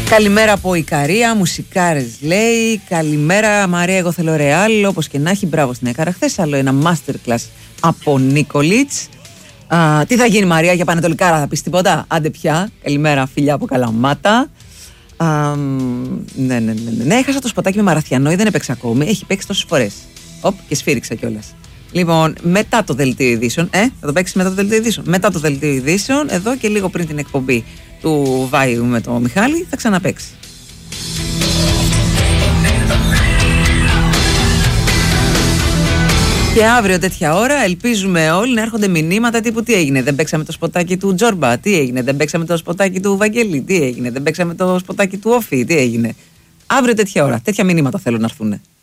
Καλημέρα από Ικαρία, μουσικάρες λέει. Καλημέρα Μαρία, εγώ θέλω ρεάλ. Όπως και να έχει, μπράβο στην Έκαρα. Χθες άλλο ένα masterclass από Νίκολιτς. Τι θα γίνει Μαρία για Πανετολικάρα, θα πεις τίποτα? Άντε πια. Καλημέρα φιλιά από Καλαμάτα. Ναι, έχασα το σποτάκι με Μαραθιανόη, δεν έπαιξα ακόμη. Έχει παίξει τόσες φορές. Και σφύριξα κιόλας. Λοιπόν, μετά το δελτίο ειδήσεων. Θα το παίξει μετά το δελτίο ειδήσεων. Μετά το δελτίο ειδήσεων, εδώ και λίγο πριν την εκπομπή του Βάιου με τον Μιχάλη, θα ξαναπαίξει. Και αύριο τέτοια ώρα ελπίζουμε όλοι να έρχονται μηνύματα τύπου τι έγινε, δεν παίξαμε το σποτάκι του Τζόρμπα, τι έγινε, δεν παίξαμε το σποτάκι του Βαγγέλη, τι έγινε, δεν παίξαμε το σποτάκι του Όφη, τι έγινε. Αύριο τέτοια ώρα, τέτοια μηνύματα θέλω να έρθουν.